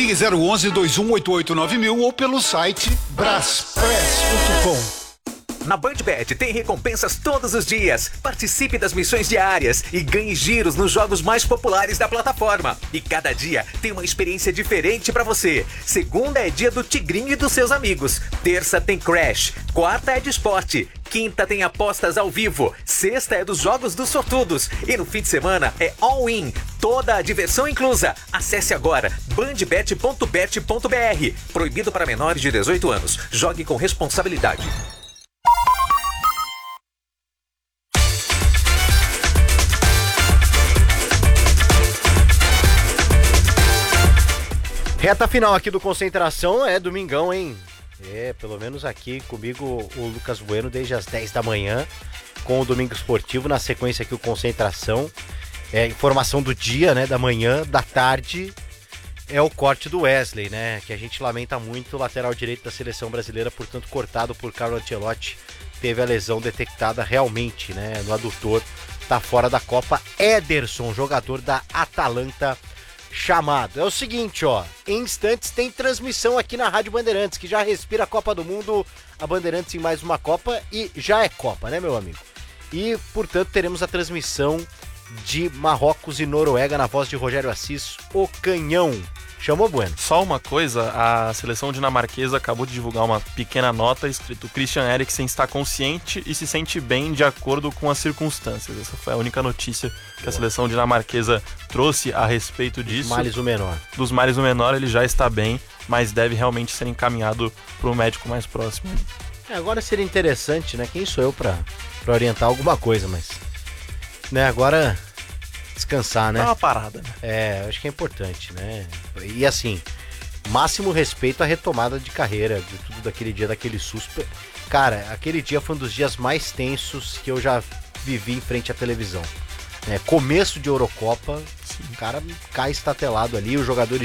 Ligue 011-2188-9000 ou pelo site braspress.com. Na BandBet tem recompensas todos os dias. Participe das missões diárias e ganhe giros nos jogos mais populares da plataforma. E cada dia tem uma experiência diferente pra você. Segunda é dia do Tigrinho e dos seus amigos. Terça tem Crash. Quarta é de esporte. Quinta tem apostas ao vivo. Sexta é dos jogos dos sortudos. E no fim de semana é all-in. Toda a diversão inclusa. Acesse agora bandbet.bet.br. Proibido para menores de 18 anos. Jogue com responsabilidade. Reta final aqui do Concentração, domingão, hein? Pelo menos aqui comigo o Lucas Bueno desde as 10 da manhã com o Domingo Esportivo, na sequência aqui o Concentração, informação do dia, né, da manhã, da tarde, é o corte do Wesley, né, que a gente lamenta muito, o lateral direito da seleção brasileira, portanto cortado por Carlo Ancelotti, teve a lesão detectada realmente, né, no adutor, tá fora da Copa. Ederson, jogador da Atalanta, chamado. É o seguinte, em instantes tem transmissão aqui na Rádio Bandeirantes, que já respira a Copa do Mundo, a Bandeirantes em mais uma Copa, e já é Copa, né, meu amigo? E, portanto, teremos a transmissão de Marrocos e Noruega na voz de Rogério Assis, o Canhão. Chamou, Bueno? Só uma coisa, a seleção dinamarquesa acabou de divulgar uma pequena nota escrito: Christian Eriksen está consciente e se sente bem de acordo com as circunstâncias. Essa foi a única notícia que a seleção dinamarquesa trouxe a respeito disso. Dos males o menor. Dos males o menor, ele já está bem, mas deve realmente ser encaminhado para o médico mais próximo. Agora seria interessante, né? Quem sou eu para orientar alguma coisa, mas... né, agora... descansar, né? Dá uma parada, né? Acho que é importante, né? E assim, máximo respeito à retomada de carreira, de tudo daquele dia, daquele susto. Cara, aquele dia foi um dos dias mais tensos que eu já vivi em frente à televisão. Começo de Eurocopa, o cara cai estatelado ali, os jogadores